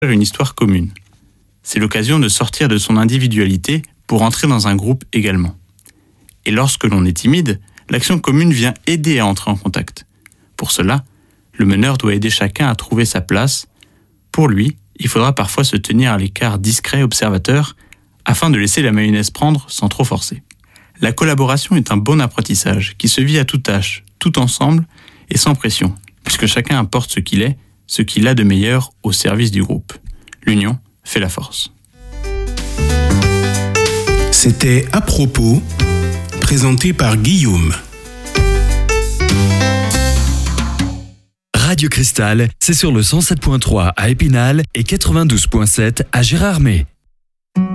une histoire commune. C'est l'occasion de sortir de son individualité pour entrer dans un groupe également. Et lorsque l'on est timide, l'action commune vient aider à entrer en contact. Pour cela, le meneur doit aider chacun à trouver sa place. Pour lui, il faudra parfois se tenir à l'écart discret observateur afin de laisser la mayonnaise prendre sans trop forcer. La collaboration est un bon apprentissage qui se vit à toute tâche, tout ensemble et sans pression, puisque chacun apporte ce qu'il est, ce qu'il a de meilleur au service du groupe. L'union fait la force. C'était À propos, présenté par Guillaume. Radio Cristal, c'est sur le 107.3 à Épinal et 92.7 à Gérardmer.